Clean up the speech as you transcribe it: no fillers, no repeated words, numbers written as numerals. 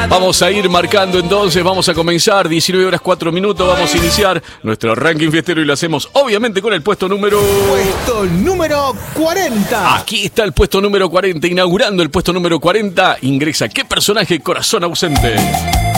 Vamos a ir marcando entonces, vamos a comenzar, 19 horas 4 minutos, vamos a iniciar nuestro ranking fiestero y lo hacemos obviamente con el puesto número 40. Aquí está el puesto número 40, inaugurando el puesto número 40, ingresa ¿qué personaje? Corazón ausente.